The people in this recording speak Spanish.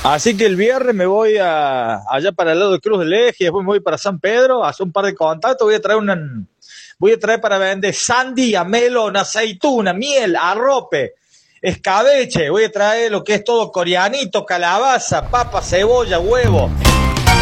Así que el viernes me voy allá para el lado de Cruz del Eje, después me voy para San Pedro, a hacer un par de contactos, voy a traer para vender sandía, melón, aceituna, miel, arrope, escabeche, voy a traer lo que es todo coreanito, calabaza, papa, cebolla, huevo.